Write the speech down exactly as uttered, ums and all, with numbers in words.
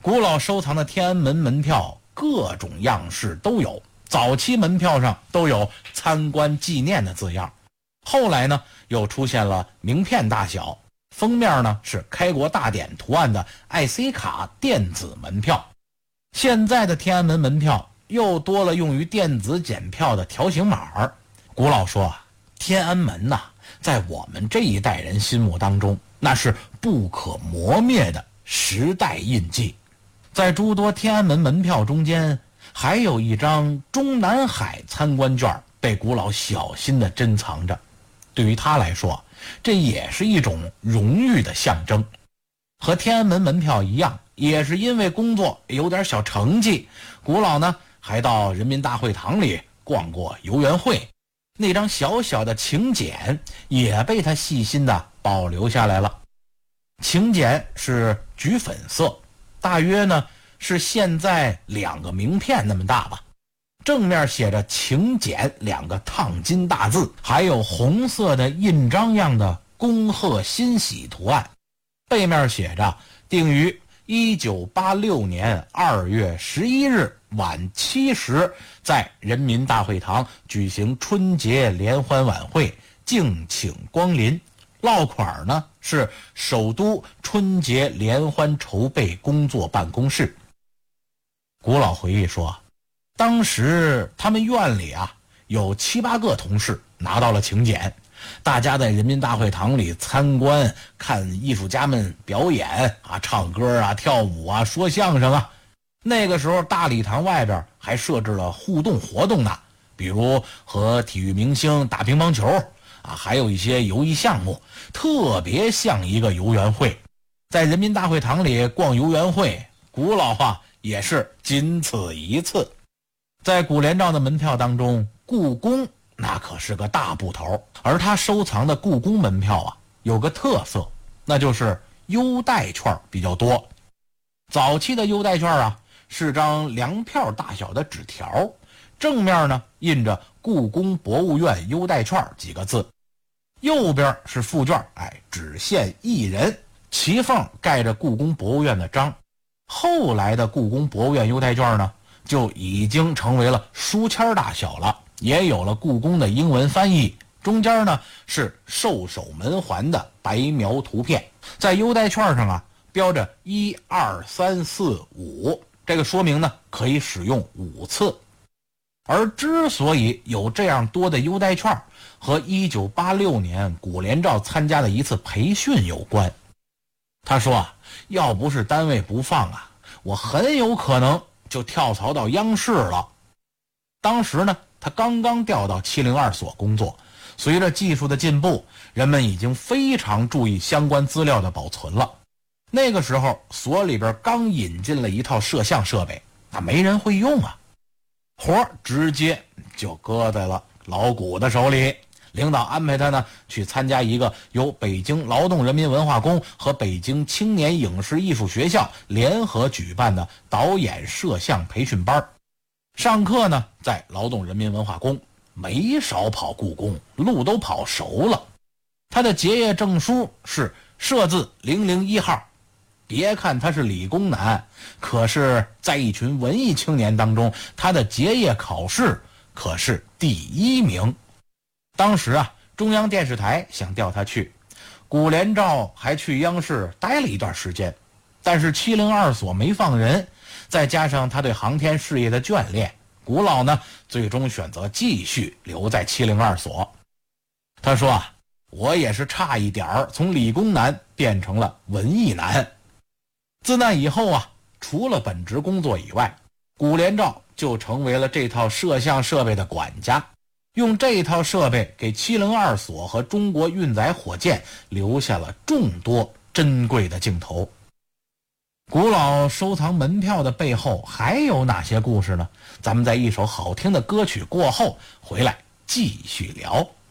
古老收藏的天安门门票各种样式都有，早期门票上都有参观纪念的字样，后来呢又出现了名片大小，封面呢是开国大典图案的 I C 卡电子门票。现在的天安门门票又多了用于电子检票的条形码。古老说啊，天安门呐、啊，在我们这一代人心目当中，那是不可磨灭的时代印记。在诸多天安门门票中间，还有一张中南海参观券被古老小心地珍藏着。对于他来说，这也是一种荣誉的象征。和天安门门票一样，也是因为工作有点小成绩，古老呢还到人民大会堂里逛过游园会，那张小小的请柬也被他细心地保留下来了。请柬是橘粉色，大约呢是现在两个名片那么大吧。正面写着请柬两个烫金大字，还有红色的印章样的恭贺欣喜图案。背面写着定于一九八六年二月十一日晚七时在人民大会堂举行春节联欢晚会，敬请光临。落款呢是首都春节联欢筹备工作办公室。古老回忆说，当时他们院里啊有七八个同事拿到了请柬，大家在人民大会堂里参观，看艺术家们表演啊，唱歌啊，跳舞啊，说相声啊。那个时候大礼堂外边还设置了互动活动呢，比如和体育明星打乒乓球啊，还有一些游艺项目，特别像一个游园会。在人民大会堂里逛游园会，古老啊也是仅此一次。在古联照的门票当中，故宫那可是个大部头，而他收藏的故宫门票啊有个特色，那就是优待券比较多。早期的优待券啊是张粮票大小的纸条，正面呢印着故宫博物院优待券几个字，右边是附卷，哎，只限一人，旗缝盖着故宫博物院的章。后来的故宫博物院优待券呢就已经成为了书签大小了，也有了故宫的英文翻译，中间呢是兽首门环的白描图片，在优待券上啊标着一二三四五，这个说明呢可以使用五次。而之所以有这样多的优待券，和一九八六年古联照参加的一次培训有关。他说啊，要不是单位不放啊，我很有可能就跳槽到央视了。当时呢他刚刚调到七零二所工作，随着技术的进步，人们已经非常注意相关资料的保存了。那个时候所里边刚引进了一套摄像设备，那没人会用啊，活直接就搁在了老古的手里。领导安排他呢去参加一个由北京劳动人民文化宫和北京青年影视艺术学校联合举办的导演摄像培训班。上课呢在劳动人民文化宫，没少跑故宫，路都跑熟了。他的结业证书是设字零零一号。别看他是理工男，可是在一群文艺青年当中，他的结业考试可是第一名。当时啊，中央电视台想调他去，古联照还去央视待了一段时间，但是七零二所没放人，再加上他对航天事业的眷恋，古老呢最终选择继续留在七零二所。他说啊，我也是差一点儿从理工男变成了文艺男。自那以后啊，除了本职工作以外，古联照就成为了这套摄像设备的管家，用这套设备给七零二所和中国运载火箭留下了众多珍贵的镜头。古老收藏门票的背后还有哪些故事呢？咱们在一首好听的歌曲过后回来继续聊。